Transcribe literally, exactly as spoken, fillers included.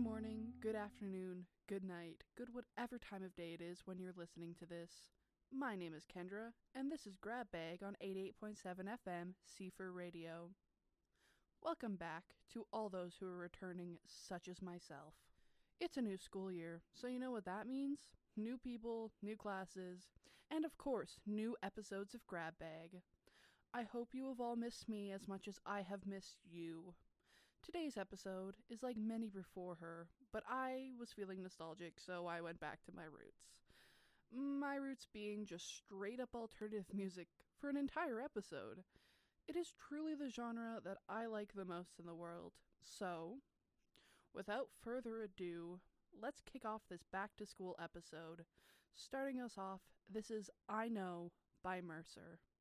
morning, good afternoon, good night, good whatever time of day it is when you're listening to this. My name is Kendra, and this is Grab Bag on eighty-eight point seven F M C four Radio. Welcome back to all those who are returning, such as myself. It's a new school year, so you know what that means? New people, new classes, and of course, new episodes of Grab Bag. I hope you have all missed me as much as I have missed you. Today's episode is like many before her, but I was feeling nostalgic, so I went back to my roots. My roots being just straight up alternative music for an entire episode. It is truly the genre that I like the most in the world. So, without further ado, let's kick off this back to school episode. Starting us off, this is I Know by Mercer.